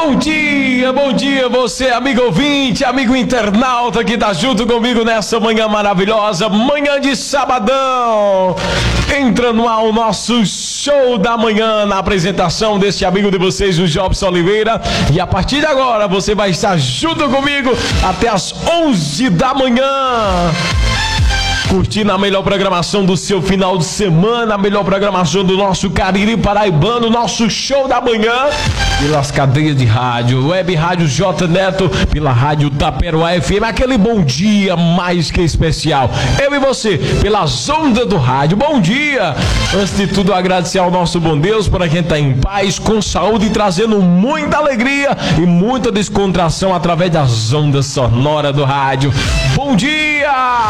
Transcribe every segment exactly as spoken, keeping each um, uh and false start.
Bom dia, bom dia você, amigo ouvinte, amigo internauta que tá junto comigo nessa manhã maravilhosa, manhã de sabadão. Entra no ar o nosso show da manhã na apresentação deste amigo de vocês, o Jobson Oliveira. E a partir de agora você vai estar junto comigo até as onze da manhã. Curtindo a melhor programação do seu final de semana, a melhor programação do nosso Cariri Paraibano, nosso show da manhã, pelas cadeias de rádio, Web Rádio J Neto, pela Rádio Taperoá F M, aquele bom dia mais que especial. Eu e você, pelas ondas do rádio, bom dia! Antes de tudo, agradecer ao nosso bom Deus por a gente estar em paz, com saúde e trazendo muita alegria e muita descontração através das ondas sonoras do rádio. Bom dia!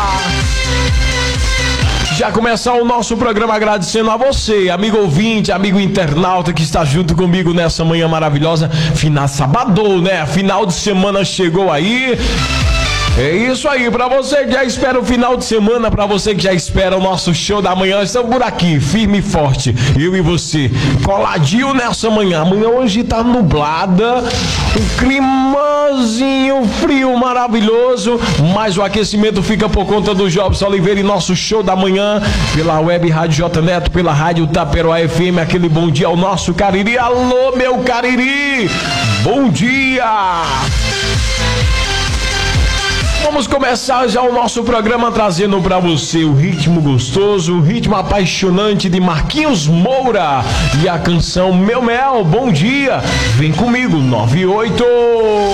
Já começar o nosso programa agradecendo a você, amigo ouvinte, amigo internauta que está junto comigo nessa manhã maravilhosa. Final sabadão, né? Final de semana chegou aí. É isso aí, pra você que já espera o final de semana, pra você que já espera o nosso show da manhã, estamos por aqui, firme e forte, eu e você, coladinho nessa manhã. Amanhã hoje tá nublada, um climazinho frio maravilhoso, mas o aquecimento fica por conta do Jobson Oliveira e nosso show da manhã, pela Web Rádio J Neto, pela Rádio Taperoá F M, aquele bom dia ao nosso Cariri. Alô, meu Cariri, bom dia! Vamos começar já o nosso programa trazendo para você o ritmo gostoso, o ritmo apaixonante de Marquinhos Moura e a canção Meu Mel. Bom dia, vem comigo, nove oito.